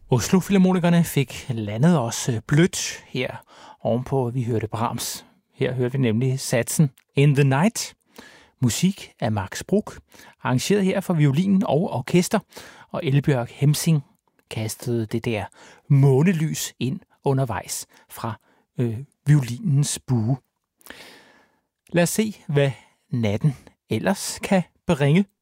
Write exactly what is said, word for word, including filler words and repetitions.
Oslo Filharmonikerne fik landet os blødt her ovenpå, vi hørte Brahms. Her hørte vi nemlig satsen In the Night. Musik af Max Bruch, arrangeret her for violin og orkester, og Elbjørg Hemsing kastede det der månelys ind undervejs fra øh, violinens bue. Lad os se, hvad natten ellers kan bringe.